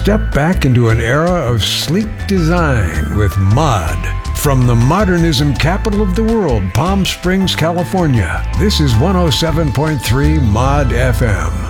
Step back into an era of sleek design with Mod. From the modernism capital of the world, Palm Springs, California, this is 107.3 Mod FM.